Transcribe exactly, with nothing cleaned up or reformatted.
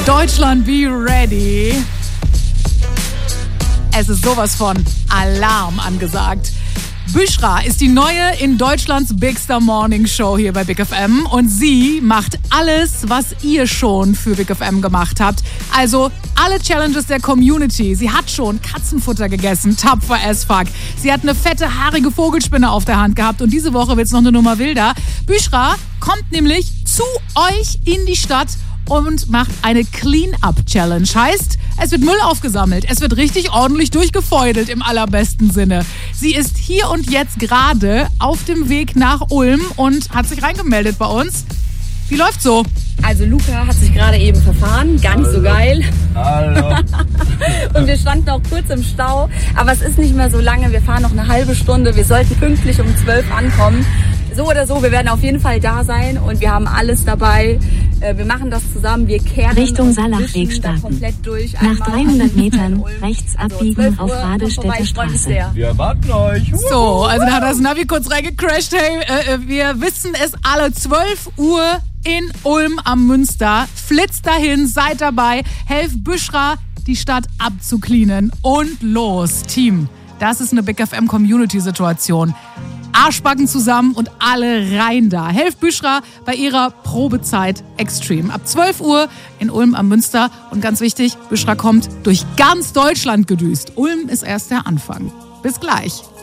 Deutschland, be ready. Es ist sowas von Alarm angesagt. Büschra ist die neue in Deutschlands Big Star Morning Show hier bei Big F M und sie macht alles, was ihr schon für Big F M gemacht habt. Also alle Challenges der Community. Sie hat schon Katzenfutter gegessen, tapfer as fuck. Sie hat eine fette, haarige Vogelspinne auf der Hand gehabt und diese Woche wird's noch eine Nummer wilder. Büschra kommt nämlich zu euch in die Stadt und macht eine Clean-Up-Challenge. Heißt, es wird Müll aufgesammelt. Es wird richtig ordentlich durchgefeudelt im allerbesten Sinne. Sie ist hier und jetzt gerade auf dem Weg nach Ulm und hat sich reingemeldet bei uns. Wie läuft's so? Also Luca hat sich gerade eben verfahren, gar nicht Hallo. so geil. Hallo. Und wir standen auch kurz im Stau, aber es ist nicht mehr so lange. Wir fahren noch eine halbe Stunde. Wir sollten pünktlich um zwölf ankommen. So oder so, wir werden auf jeden Fall da sein und wir haben alles dabei. Wir machen das zusammen, wir kehren Richtung Salachweg starten. Komplett durch. Nach dreihundert Metern rechts abbiegen auf Radestädter Straße. Wir erwarten euch. So, also da hat das Navi kurz reingecrashed. Hey, äh, wir wissen es alle. zwölf Uhr in Ulm am Münster. Flitzt dahin, seid dabei. Helft Büschra, die Stadt abzucleanen. Und los, Team. Das ist eine Big F M Community-Situation. Arschbacken zusammen und alle rein da. Helft Büschra bei ihrer Probezeit Extreme. Ab zwölf Uhr in Ulm am Münster. Und ganz wichtig, Büschra kommt durch ganz Deutschland gedüst. Ulm ist erst der Anfang. Bis gleich.